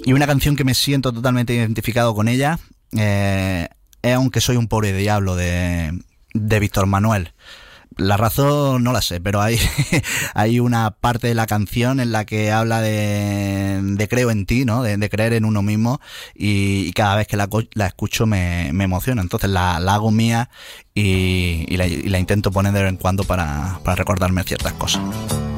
Y una canción que me siento totalmente identificado con ella es Aunque soy un pobre diablo de Víctor Manuel. La razón no la sé, pero hay una parte de la canción en la que habla de creo en ti, ¿no? De creer en uno mismo, y cada vez que la escucho me emociona. Entonces la hago mía y la intento poner de vez en cuando para recordarme ciertas cosas.